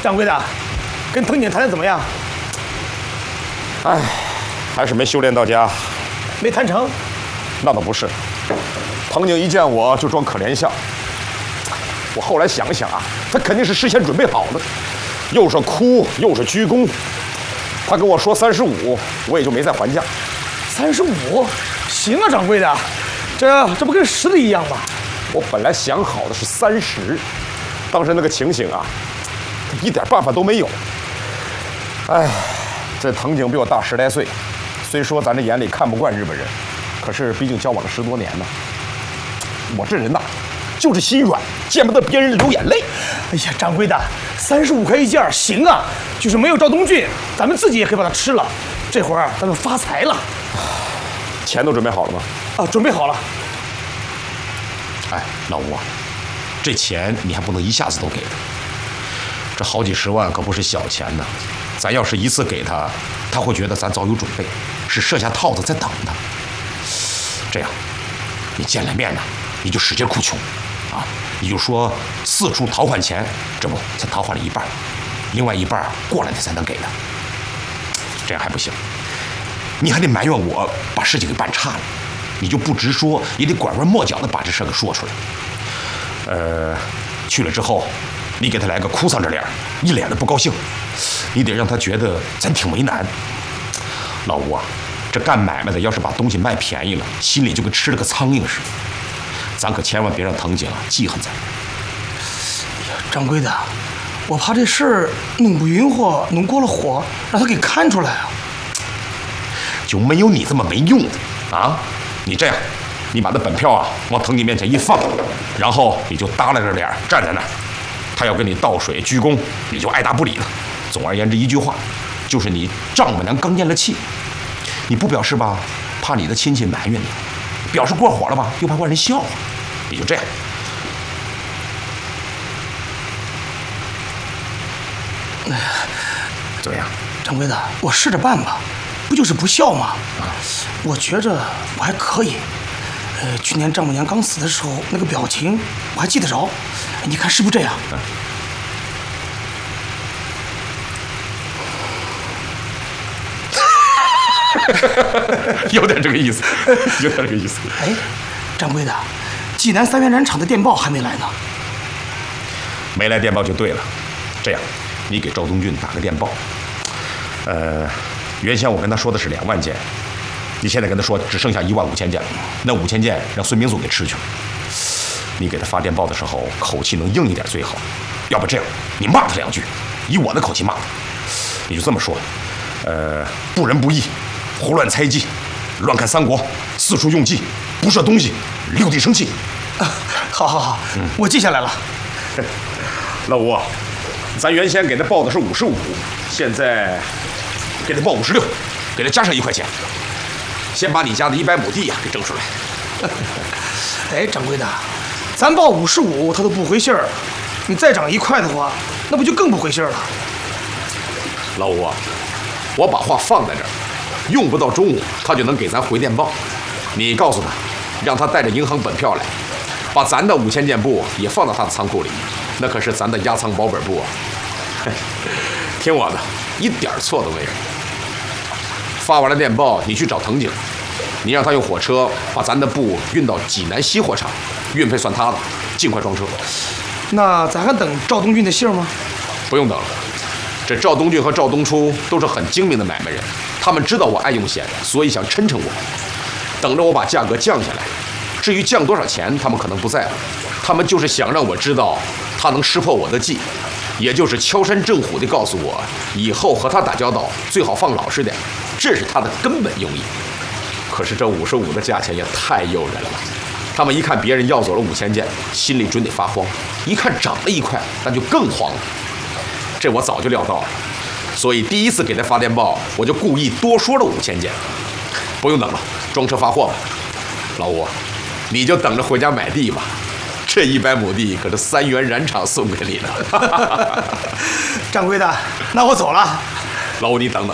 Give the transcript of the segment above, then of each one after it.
掌柜的，跟藤井谈的怎么样？ 哎，还是没修炼到家。 没谈成？ 那倒不是，藤井一见我就装可怜相。我后来想想啊，他肯定是事先准备好的，又是哭又是鞠躬。他跟我说35，我也就没再还价。 35，行啊，掌柜的，这不跟实的一样吗？ 我本来想好的是30，当时那个情形啊，一点办法都没有。哎，这藤井比我大10来岁，虽说咱这眼里看不惯日本人，可是毕竟交往了10多年呢。我这人呐，就是心软，见不得别人流眼泪。 哎呀，掌柜的，35块一件，行啊，就是没有赵东俊，咱们自己也可以把它吃了。这会儿咱们发财了。 钱都准备好了吗？ 啊，准备好了。 哎，老吴啊，这钱你还不能一下子都给他，这好几十万可不是小钱呢。咱要是一次给他，他会觉得咱早有准备，是设下套子在等他。这样，你见了面呢，你就使劲哭穷，啊，你就说4处讨款钱，这不才讨款了一半，另外一半过来他才能给他。这样还不行，你还得埋怨我把事情给办差了，你就不直说，也得拐弯抹角的把这事给说出来。去了之后，你给他来个哭丧着脸，一脸的不高兴，你得让他觉得咱挺为难。老吴啊，这干买卖的要是把东西卖便宜了，心里就跟吃了个苍蝇似的，咱可千万别让藤井记恨咱。 掌柜的，我怕这事儿弄不匀或弄过了火，让他给看出来啊。 就没有你这么没用的啊！你这样，你把那本票啊往藤井面前一放，然后你就耷拉着脸站在那儿，他要跟你倒水鞠躬，你就爱答不理的。总而言之一句话，就是你丈母娘刚咽了气，你不表示吧，怕你的亲戚埋怨你；表示过火了吧，又怕外人笑话。你就这样。怎么样？ 掌柜的，我试着办吧，不就是不孝吗？我觉着我还可以。去年丈母娘刚死的时候，那个表情我还记得着。你看是不是这样？ 有点这个意思，有点这个意思。 哎，掌柜的，济南3元染厂的电报还没来呢。 没来电报就对了。这样，你给赵东俊打个电报。原先我跟他说的是2万件，你现在跟他说只剩下15000件了。那5000件让孙明祖给吃去了。你给他发电报的时候，口气能硬一点最好。要不这样，你骂他2句，以我的口气骂他。你就这么说，不仁不义，胡乱猜忌，乱看三国，四处用计，不射东西，6弟生气。 好，我记下来了。 老吴，咱原先给他报的是55，现在给他报56，给他加上1块钱，先把你家的100亩地给争出来。 哎，掌柜的，咱报55他都不回信儿，你再涨1块的话，那不就更不回信儿了？ 老吴啊，我把话放在这儿，用不到中午他就能给咱回电报。你告诉他，让他带着银行本票来，把咱的5000件布也放到他的仓库里，那可是咱的压仓保本布啊。听我的，一点错都没有。发完了电报，你去找藤井，你让他用火车把咱的布运到济南西货场，运费算他的，尽快装车。 那咱还等赵东俊的信儿吗？ 不用等了。这赵东俊和赵东初都是很精明的买卖人，他们知道我爱用险，所以想抻我，等着我把价格降下来。至于降多少钱，他们可能不在乎，他们就是想让我知道他能识破我的计，也就是敲山震虎地告诉我，以后和他打交道最好放老实点，这是他的根本用意。可是这55的价钱也太诱人了，他们一看别人要走了5000件，心里准得发慌；一看涨了1块，那就更慌了。这我早就料到了，所以第一次给他发电报，我就故意多说了5000件。不用等了，装车发货吧。老吴，你就等着回家买地吧，这100亩地可是3元染厂送给你的。 掌柜的，那我走了。 老吴，你等等，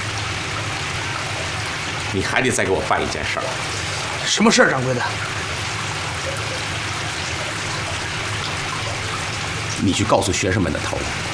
你还得再给我办一件事儿。 什么事儿，掌柜的？ 你去告诉学生们的头，